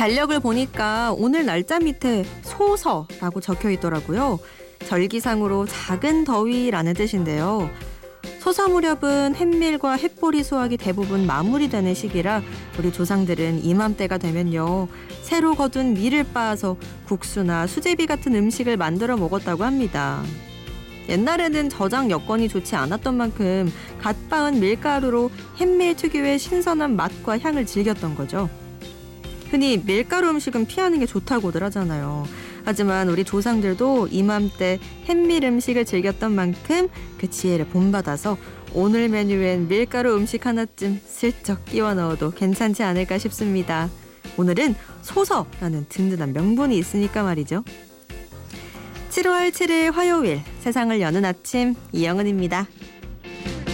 달력을 보니까 오늘 날짜 밑에 소서라고 적혀 있더라고요. 절기상으로 작은 더위라는 뜻인데요. 소서 무렵은 햇밀과 햇보리 수확이 대부분 마무리되는 시기라 우리 조상들은 이맘때가 되면요. 새로 거둔 밀을 빻아서 국수나 수제비 같은 음식을 만들어 먹었다고 합니다. 옛날에는 저장 여건이 좋지 않았던 만큼 갓 빻은 밀가루로 햇밀 특유의 신선한 맛과 향을 즐겼던 거죠. 흔히 밀가루 음식은 피하는 게 좋다고들 하잖아요. 하지만 우리 조상들도 이맘때 햇밀 음식을 즐겼던 만큼 그 지혜를 본받아서 오늘 메뉴엔 밀가루 음식 하나쯤 슬쩍 끼워 넣어도 괜찮지 않을까 싶습니다. 오늘은 소서라는 든든한 명분이 있으니까 말이죠. 7월 7일 화요일, 세상을 여는 아침, 이영은입니다.